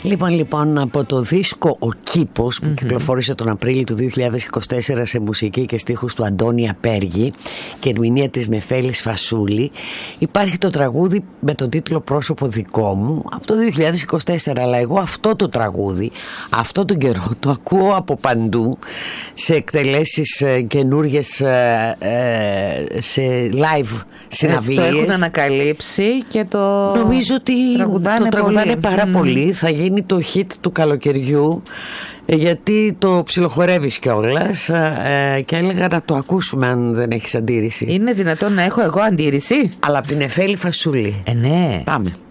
Λοιπόν, από το δίσκο «Ο Κήπος» που κυκλοφόρησε τον Απρίλιο του 2024 σε μουσική και στίχους του Αντώνη Απέργη και ερμηνεία της Νεφέλης Φασούλη, υπάρχει το τραγούδι με τον τίτλο «Πρόσωπο δικό μου» από το 2024. Αλλά εγώ αυτό το τραγούδι, αυτό τον καιρό, το ακούω από παντού σε εκτελέσεις καινούργιες, σε live συναυλίες. Το έχουν ανακαλύψει και το νομίζω ότι τραγουδάνε πάρα πολύ. Θα γίνει το hit του καλοκαιριού, γιατί το ψιλοχορεύεις κιόλας, και έλεγα να το ακούσουμε αν δεν έχεις αντίρρηση. Είναι δυνατόν να έχω εγώ αντίρρηση? Αλλά από την Νεφέλη Φασούλη. Ναι. Πάμε.